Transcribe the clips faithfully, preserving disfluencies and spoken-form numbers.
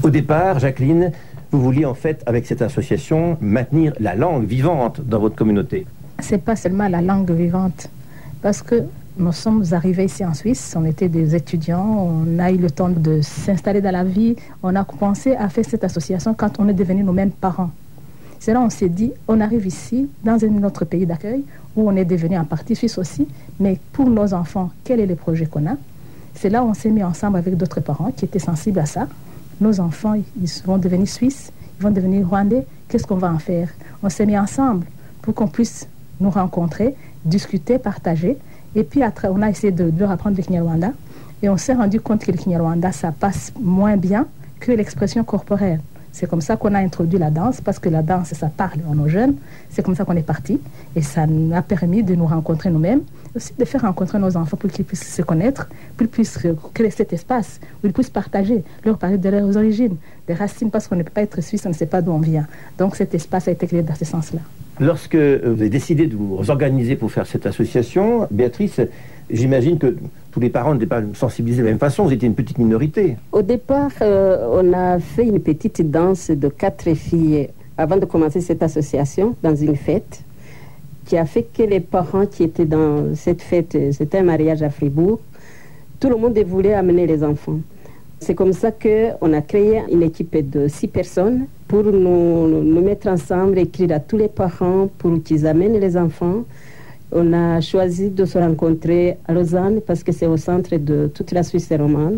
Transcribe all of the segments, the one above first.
Au départ, Jacqueline, vous vouliez en fait, avec cette association, maintenir la langue vivante dans votre communauté. C'est pas seulement la langue vivante, parce que nous sommes arrivés ici en Suisse, on était des étudiants, on a eu le temps de s'installer dans la vie, on a pensé à faire cette association quand on est devenu nous-mêmes parents. C'est là on s'est dit, on arrive ici, dans un autre pays d'accueil, où on est devenu en partie suisse aussi, mais pour nos enfants, quel est le projet qu'on a? C'est là où on s'est mis ensemble avec d'autres parents qui étaient sensibles à ça. Nos enfants, ils vont devenir suisses, ils vont devenir rwandais, qu'est-ce qu'on va en faire? On s'est mis ensemble pour qu'on puisse nous rencontrer, discuter, partager. Et puis après, on a essayé de, de leur apprendre le Kinyarwanda. Et on s'est rendu compte que le Kinyarwanda, ça passe moins bien que l'expression corporelle. C'est comme ça qu'on a introduit la danse, parce que la danse, ça parle à nos jeunes. C'est comme ça qu'on est parti. Et ça nous a permis de nous rencontrer nous-mêmes, aussi de faire rencontrer nos enfants pour qu'ils puissent se connaître, pour qu'ils puissent créer cet espace, où ils puissent partager, leur parler de leurs origines, des racines, parce qu'on ne peut pas être suisse, on ne sait pas d'où on vient. Donc cet espace a été créé dans ce sens-là. Lorsque vous avez décidé de vous organiser pour faire cette association, Béatrice, j'imagine que tous les parents n'étaient pas sensibilisés de la même façon, vous étiez une petite minorité. Au départ, euh, on a fait une petite danse de quatre filles avant de commencer cette association dans une fête qui a fait que les parents qui étaient dans cette fête, c'était un mariage à Fribourg, tout le monde voulait amener les enfants. C'est comme ça qu'on a créé une équipe de six personnes pour nous, nous mettre ensemble, écrire à tous les parents pour qu'ils amènent les enfants. On a choisi de se rencontrer à Lausanne parce que c'est au centre de toute la Suisse romande.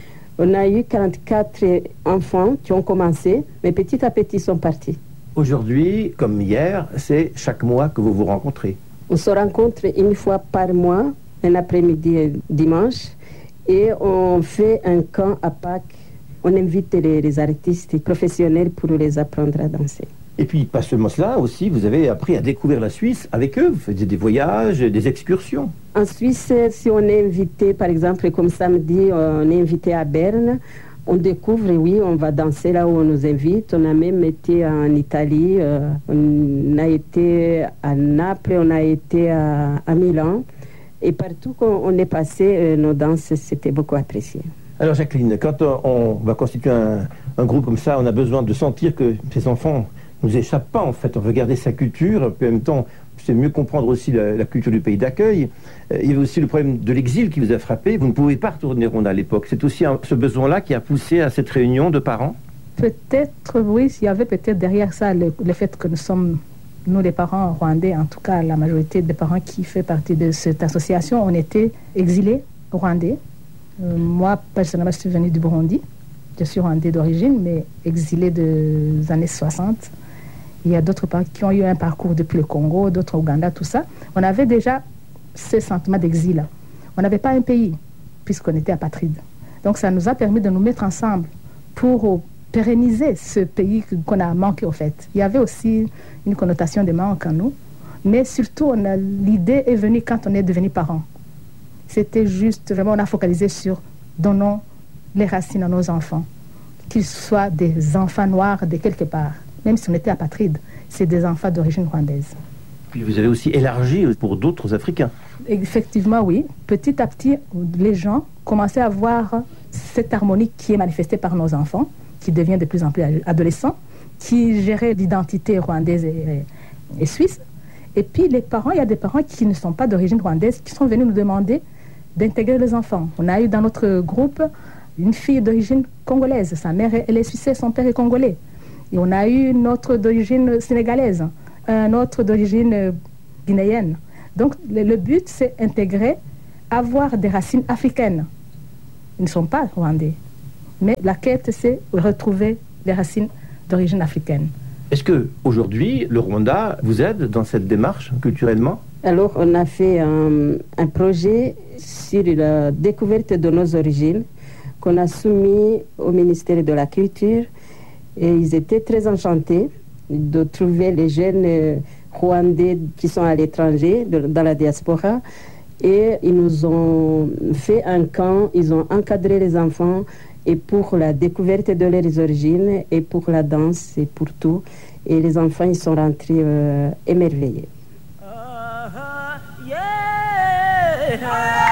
On a eu quarante-quatre enfants qui ont commencé, mais petit à petit ils sont partis. Aujourd'hui, comme hier, c'est chaque mois que vous vous rencontrez. On se rencontre une fois par mois, un après-midi et dimanche, et on fait un camp à Pâques. On invite les, les artistes professionnels pour les apprendre à danser. Et puis, pas seulement cela, aussi, vous avez appris à découvrir la Suisse avec eux. Vous faisiez des voyages, des excursions. En Suisse, si on est invité, par exemple, comme samedi, on est invité à Berne, on découvre, oui, on va danser là où on nous invite. On a même été en Italie, euh, on a été à Naples, on a été à, à Milan. Et partout où on est passé, euh, nos danses, c'était beaucoup apprécié. Alors Jacqueline, quand on va constituer un, un groupe comme ça, on a besoin de sentir que ces enfants nous échappent pas, en fait. On veut garder sa culture, puis en même temps, c'est mieux comprendre aussi la, la culture du pays d'accueil. Euh, il y avait aussi le problème de l'exil qui vous a frappé. Vous ne pouvez pas retourner au Rwanda à l'époque. C'est aussi un, ce besoin-là qui a poussé à cette réunion de parents? Peut-être, oui, il y avait peut-être derrière ça le, le fait que nous sommes, nous les parents rwandais, en tout cas la majorité des parents qui font partie de cette association, on était exilés rwandais. Euh, moi, personnellement, je suis venue du Burundi. Je suis rwandais d'origine, mais exilé des années soixante. Il y a d'autres parents qui ont eu un parcours depuis le Congo, d'autres au Ouganda, tout ça. On avait déjà ce sentiment d'exil. On n'avait pas un pays, puisqu'on était apatride. Donc ça nous a permis de nous mettre ensemble pour pérenniser ce pays qu'on a manqué au fait. Il y avait aussi une connotation de manque en nous, mais surtout on a, l'idée est venue quand on est devenu parents. C'était juste, vraiment, on a focalisé sur donnons les racines à nos enfants, qu'ils soient des enfants noirs de quelque part. Même si on était apatride, c'est des enfants d'origine rwandaise. Puis vous avez aussi élargi pour d'autres Africains. Effectivement, oui. Petit à petit, les gens commençaient à voir cette harmonie qui est manifestée par nos enfants, qui devient de plus en plus adolescents, qui gérait l'identité rwandaise et, et suisse. Et puis les parents, il y a des parents qui ne sont pas d'origine rwandaise, qui sont venus nous demander d'intégrer les enfants. On a eu dans notre groupe une fille d'origine congolaise. Sa mère, elle est suisse, son père est congolais. Et on a eu une autre d'origine sénégalaise, un autre d'origine guinéenne. Donc le, le but, c'est intégrer, avoir des racines africaines. Ils ne sont pas rwandais. Mais la quête, c'est retrouver les racines d'origine africaine. Est-ce qu'aujourd'hui, le Rwanda vous aide dans cette démarche culturellement? Alors, on a fait un, un projet sur la découverte de nos origines qu'on a soumis au ministère de la Culture. Et ils étaient très enchantés de trouver les jeunes Rwandais qui sont à l'étranger, de, dans la diaspora. Et ils nous ont fait un camp, ils ont encadré les enfants et pour la découverte de leurs origines et pour la danse et pour tout. Et les enfants, ils sont rentrés euh, émerveillés. Uh-huh, yeah.